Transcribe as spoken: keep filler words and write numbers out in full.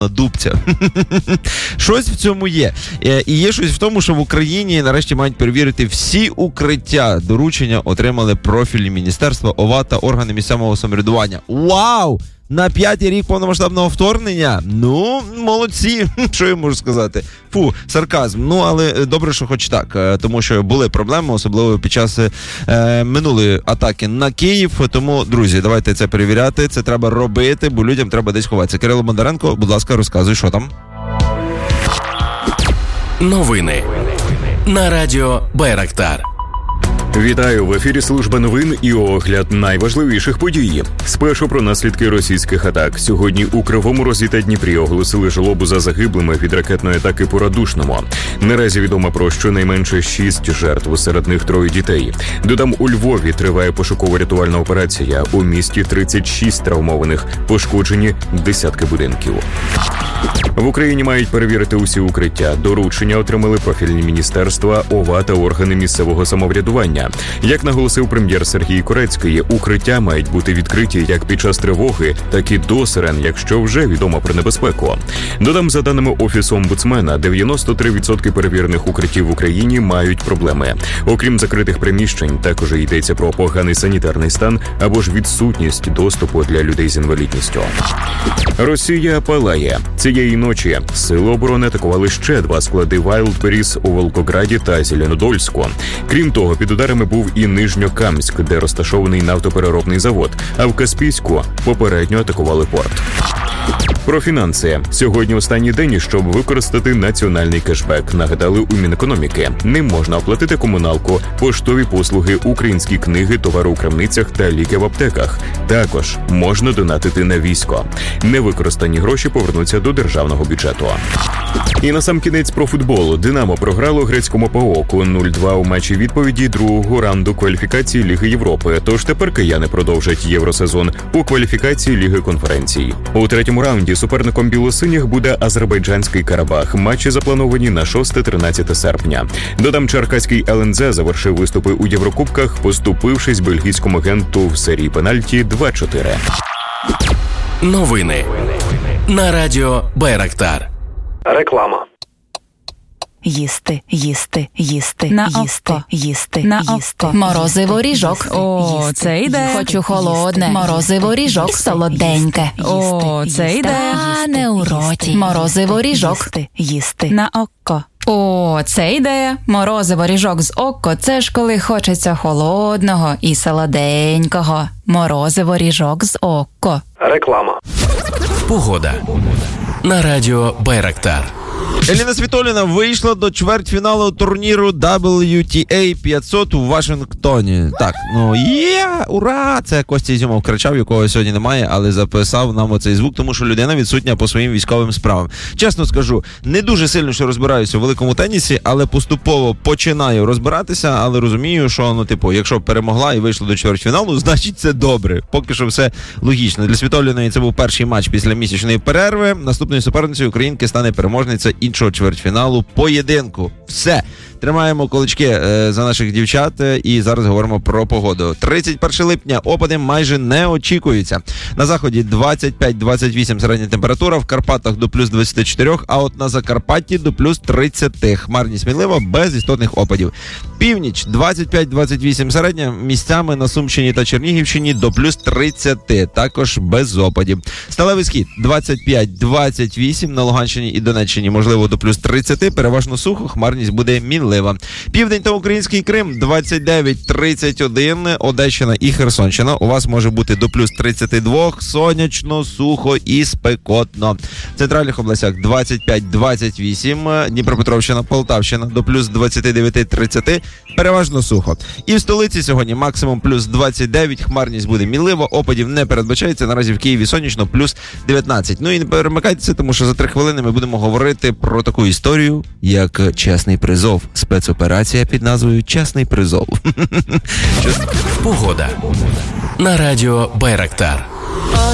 дубця. Щось в цьому є. І є щось в тому, що в Україні нарешті мають перевірити всі укриття. Доручення отримали профільні міністерства, ОВА та органи місцевого самоврядування. Вау! На п'ятий рік повномасштабного вторгнення? Ну, молодці, що я можу сказати. Фу, сарказм. Ну, але добре, що хоч так, тому що були проблеми, особливо під час е, минулої атаки на Київ. Тому, друзі, давайте це перевіряти, це треба робити, бо людям треба десь ховатися. Кирило Бондаренко, будь ласка, розказуй, що там. Новини на радіо Байрактар. Вітаю, в ефірі служба новин і огляд найважливіших подій. Спершу про наслідки російських атак. Сьогодні у Кривому Розі та Дніпрі оголосили жалобу за загиблими від ракетної атаки по Радушному. Наразі відомо про щонайменше шість жертв, серед них троє дітей. Додам, у Львові триває пошуково-рятувальна операція. У місті тридцять шість травмованих, пошкоджені десятки будинків. В Україні мають перевірити усі укриття. Доручення отримали профільні міністерства, ОВА та органи місцевого самоврядування. Як наголосив прем'єр Сергій Корецький, укриття мають бути відкриті як під час тривоги, так і до сирен, якщо вже відомо про небезпеку. Додам, за даними Офісу омбудсмена, дев'яносто три відсотки перевірених укриттів в Україні мають проблеми. Окрім закритих приміщень, також йдеться про поганий санітарний стан або ж відсутність доступу для людей з інвалідністю. Росія палає. Цієї ночі сили оборони атакували ще два склади Wildberries у Волгограді та Зеленодольську. Крім того, під ударами був і Нижньокамськ, де розташований нафтопереробний завод, а в Каспійську попередньо атакували порт. Про фінанси. Сьогодні останній день, щоб використати національний кешбек. Нагадали у Мінекономіки. Ним можна оплатити комуналку, поштові послуги, українські книги, товари у крамницях та ліки в аптеках. Також можна донатити на військо. Невикористані гроші повернуться до державного бюджету. І насамкінець про футбол. «Динамо» програло грецькому ПАОКу нуль-два у матчі відповіді другого раунду кваліфікації Ліги Європи. Тож тепер кияни продовжать євросезон у кваліфікації Ліги конференцій. У третьому раунді суперником білосиніх буде азербайджанський Карабах. Матчі заплановані на шосте-тринадцяте серпня. Додам, черкаський ел ен зет завершив виступи у Єврокубках, поступившись бельгійському агенту в серії пенальті два-чотири. Новини на радіо Байрактар. Реклама. Їсти, їсти, їсти, на їсти, око. їсти, на їсти. око. Морозиво ріжок. О, їсти, це йде. Хочу холодне. Морозиво ріжок Їсти, солоденьке. О, Їсти, це їсти, йде. А не у роті. Морозиво ріжок. Їсти, їсти. На око. О, це ідея. Морозиво ріжок з око – це ж коли хочеться холодного і солоденького. Морозиво ріжок з око. Реклама. Погода на радіо Байрактар. Еліна Світоліна вийшла до чвертьфіналу турніру дабл ю ті ей п'ятсот у Вашингтоні. Так, ну є, ура! Це Костя Ізюмов кричав, якого сьогодні немає, але записав нам оцей звук, тому що людина відсутня по своїм військовим справам. Чесно скажу, не дуже сильно ще розбираюся у великому тенісі, але поступово починаю розбиратися, але розумію, що, ну, типу, якщо перемогла і вийшла до чвертьфіналу, значить це добре. Поки що все логічно. Для Світоліної це був перший матч після місячної перерви. Наступною суперницею українки стане переможниця іншого чвертьфіналу поєдинку. Все. Тримаємо кулачки е, за наших дівчат і зараз говоримо про погоду. тридцять перше липня опади майже не очікуються. На заході двадцять п'ять - двадцять вісім середня температура, в Карпатах до плюс двадцять чотири, а от на Закарпатті до плюс тридцять. Хмарність мінлива, без істотних опадів. Північ двадцять п'ять - двадцять вісім середня, місцями на Сумщині та Чернігівщині до плюс тридцять, також без опадів. Сталевий схід двадцять п'ять - двадцять вісім, на Луганщині і Донеччині можливо до плюс тридцять, переважно сухо, хмарність буде мінлива. Південь та Український Крим двадцять дев'ять - тридцять один, Одещина і Херсонщина. У вас може бути до плюс тридцять два, сонячно, сухо і спекотно. В центральних областях двадцять п'ять - двадцять вісім, Дніпропетровщина, Полтавщина до плюс двадцять дев'ять - тридцять, переважно сухо. І в столиці сьогодні максимум плюс двадцять дев'ять, хмарність буде мінлива, опадів не передбачається. Наразі в Києві сонячно плюс дев'ятнадцять. Ну і не перемикайтеся, тому що за три хвилини ми будемо говорити про таку історію, як чесний призов. Спецоперація під назвою «Чесний призов». Погода на радіо Байрактар.